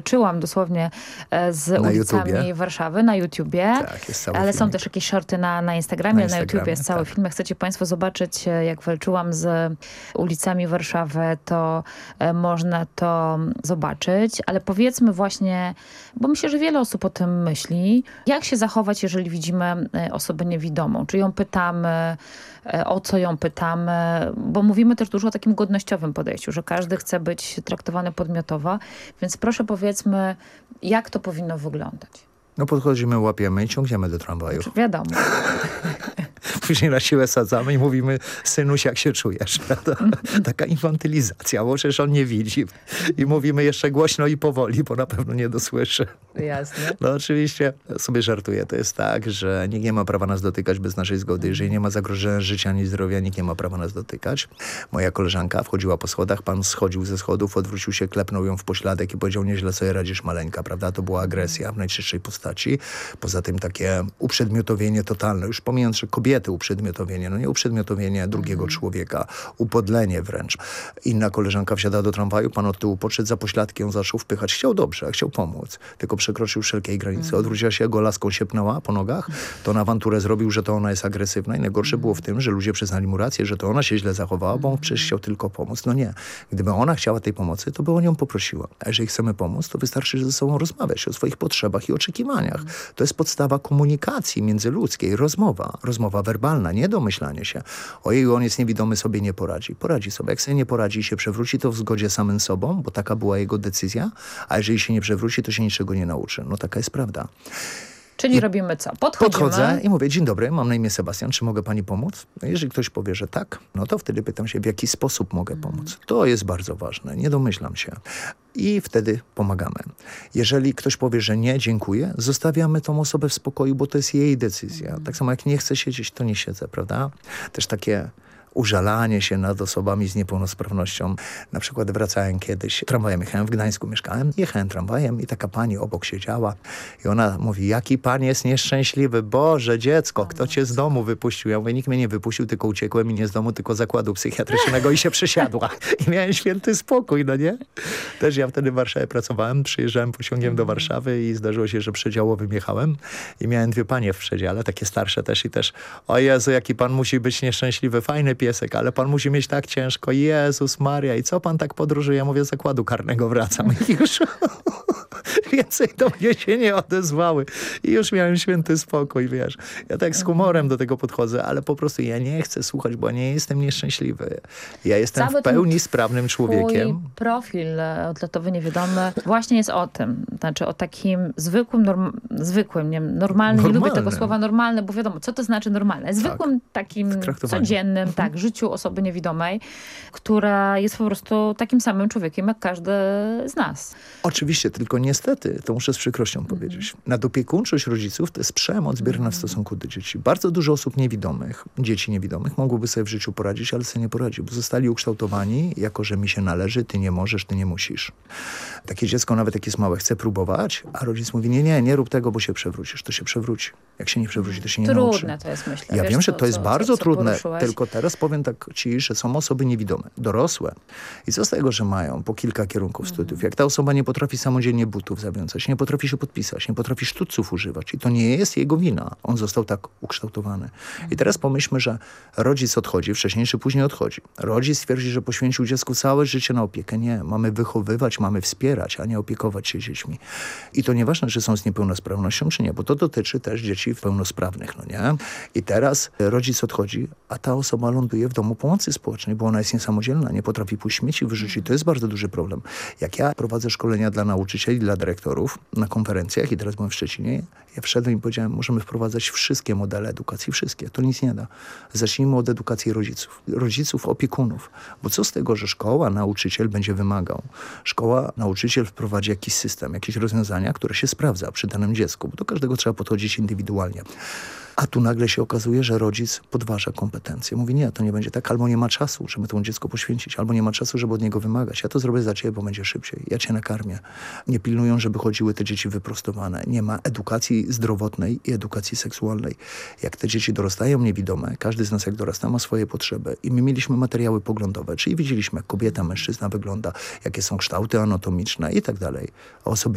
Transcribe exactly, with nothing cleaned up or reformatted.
walczyłam dosłownie z na ulicami YouTubie. Warszawy na YouTubie. Tak, jest cały Ale są filmik. też jakieś shorty na, na Instagramie. Na Na, Instagramie, YouTubie jest cały tak. film. Jak chcecie państwo zobaczyć, jak walczyłam z ulicami Warszawy, to e, można to zobaczyć. Ale powiedzmy właśnie, bo myślę, że wiele osób o tym myśli, jak się zachować, jeżeli widzimy e, osobę niewidomą? Czy ją pytamy, e, o co ją pytamy? Bo mówimy też dużo o takim godnościowym podejściu, że każdy chce być traktowany podmiotowo. Więc proszę powiedzmy, jak to powinno wyglądać? No podchodzimy, łapiemy i ciągniemy do tramwaju. Znaczy, wiadomo. Później na siłę sadzamy i mówimy, synuś, jak się czujesz? Prawda? Taka infantylizacja, bo przecież on nie widzi. I mówimy jeszcze głośno i powoli, bo na pewno nie dosłyszy. Jasne. No oczywiście sobie żartuję. To jest tak, że nikt nie ma prawa nas dotykać bez naszej zgody. Jeżeli nie ma zagrożenia życia ani zdrowia, nikt nie ma prawa nas dotykać. Moja koleżanka wchodziła po schodach, pan schodził ze schodów, odwrócił się, klepnął ją w pośladek i powiedział, nieźle sobie radzisz, maleńka, prawda? To była agresja w najczystszej postaci. Poza tym takie uprzedmiotowienie totalne. Już pomijając, że kobiety uprzedmiotowienie, no nie uprzedmiotowienie drugiego mm. człowieka, upodlenie wręcz. Inna koleżanka wsiada do tramwaju, pan od tyłu podszedł za pośladki, ją zaczął wpychać. Chciał dobrze, chciał pomóc, tylko przekroczył wszelkiej granicy. Mm. Odwróciła się, jego laską siepnęła po nogach, to na awanturę zrobił, że to ona jest agresywna i najgorsze mm. było w tym, że ludzie przyznali mu rację, że to ona się źle zachowała, bo on przecież chciał tylko pomóc. No nie. Gdyby ona chciała tej pomocy, to by o nią poprosiła. A jeżeli chcemy pomóc, to wystarczy ze sobą rozmawiać o swoich potrzebach i oczekiwaniach. Mm. To jest podstawa komunikacji międzyludzkiej, rozmowa. Rozmowa werbalna, nie domyślanie się. Ojej, on jest niewidomy, sobie nie poradzi. Poradzi sobie. Jak sobie nie poradzi i się przewróci, to w zgodzie samym sobą, bo taka była jego decyzja, a jeżeli się nie przewróci, to się niczego nie nauczy. No taka jest prawda. Czyli I robimy co? Podchodzimy. Podchodzę i mówię, dzień dobry, mam na imię Sebastian, czy mogę pani pomóc? No jeżeli ktoś powie, że tak, no to wtedy pytam się, w jaki sposób mogę pomóc. To jest bardzo ważne, nie domyślam się. I wtedy pomagamy. Jeżeli ktoś powie, że nie, dziękuję, zostawiamy tą osobę w spokoju, bo to jest jej decyzja. Tak samo jak nie chcę siedzieć, to nie siedzę, prawda? Też takie użalanie się nad osobami z niepełnosprawnością. Na przykład wracałem kiedyś, tramwajem jechałem, w Gdańsku mieszkałem, jechałem tramwajem i taka pani obok siedziała i ona mówi, jaki pan jest nieszczęśliwy, Boże, dziecko, kto cię z domu wypuścił? Ja mówię, nikt mnie nie wypuścił, tylko uciekłem i nie z domu, tylko zakładu psychiatrycznego i się przesiadła. I miałem święty spokój, no nie? Też ja wtedy w Warszawie pracowałem, przyjeżdżałem pociągiem do Warszawy i zdarzyło się, że przedziałowym jechałem i miałem dwie panie w przedziale, takie starsze też i też, o Jezu, jaki pan musi być nieszczęśliwy, fajny piesek, ale pan musi mieć tak ciężko. Jezus Maria, i co pan tak podróżuje? Ja mówię, z zakładu karnego wracam. I już więcej do mnie się nie odezwały. I już miałem święty spokój, wiesz. Ja tak z humorem do tego podchodzę, ale po prostu ja nie chcę słuchać, bo nie jestem nieszczęśliwy. Ja jestem Cały w pełni sprawnym człowiekiem. Twój profil odlotowy niewidomy właśnie jest o tym. Znaczy o takim zwykłym, norm, zwykłym, nie, normalnym, nie lubię tego słowa normalny, bo wiadomo, co to znaczy normalne. Zwykłym, tak, takim codziennym, tak, życiu osoby niewidomej, która jest po prostu takim samym człowiekiem, jak każdy z nas. Oczywiście, tylko niestety, to muszę z przykrością mm. powiedzieć, nadopiekuńczość rodziców to jest przemoc bierna mm. w stosunku do dzieci. Bardzo dużo osób niewidomych, dzieci niewidomych, mogłoby sobie w życiu poradzić, ale sobie nie poradzi, bo zostali ukształtowani jako, że mi się należy, ty nie możesz, ty nie musisz. Takie dziecko, nawet jak jest małe, chce próbować, a rodzic mówi, nie, nie, nie rób tego, bo się przewrócisz. To się przewróci. Jak się nie przewróci, to się nie trudne nauczy. Trudne to jest, myślę. Ja Wiesz, wiem, że co, to jest co, bardzo co, co trudne, poruszyłeś? tylko teraz powiem tak ci, że są osoby niewidome, dorosłe. I co z tego, że mają po kilka kierunków mm. studiów? Jak ta osoba nie potrafi samodzielnie butów zawiązać, nie potrafi się podpisać, nie potrafi sztuców używać. I to nie jest jego wina. On został tak ukształtowany. Mm. I teraz pomyślmy, że rodzic odchodzi, wcześniej czy później odchodzi. Rodzic twierdzi, że poświęcił dziecku całe życie na opiekę. Nie. Mamy wychowywać, mamy wspierać, a nie opiekować się dziećmi. I to nieważne, czy są z niepełnosprawnością, czy nie, bo to dotyczy też dzieci pełnosprawnych, no nie? I teraz rodzic odchodzi, a ta osoba ląduje w domu pomocy społecznej, bo ona jest niesamodzielna, nie potrafi pójść śmieci wyrzucić. To jest bardzo duży problem. Jak ja prowadzę szkolenia dla nauczycieli, dla dyrektorów na konferencjach i teraz byłem w Szczecinie, ja wszedłem i powiedziałem, możemy wprowadzać wszystkie modele edukacji, wszystkie. To nic nie da. Zacznijmy od edukacji rodziców. Rodziców, opiekunów. Bo co z tego, że szkoła, nauczyciel będzie wymagał? Szkoła, nauczyciel wprowadzi jakiś system, jakieś rozwiązania, które się sprawdza przy danym dziecku, bo do każdego trzeba podchodzić indywidualnie. A tu nagle się okazuje, że rodzic podważa kompetencje. Mówi, nie, to nie będzie tak, albo nie ma czasu, żeby to dziecko poświęcić, albo nie ma czasu, żeby od niego wymagać. Ja to zrobię za ciebie, bo będzie szybciej. Ja cię nakarmię. Nie pilnują, żeby chodziły te dzieci wyprostowane. Nie ma edukacji zdrowotnej i edukacji seksualnej. Jak te dzieci dorastają niewidome, każdy z nas jak dorasta ma swoje potrzeby. I my mieliśmy materiały poglądowe, czyli widzieliśmy, jak kobieta, mężczyzna wygląda, jakie są kształty anatomiczne i tak dalej. A osoby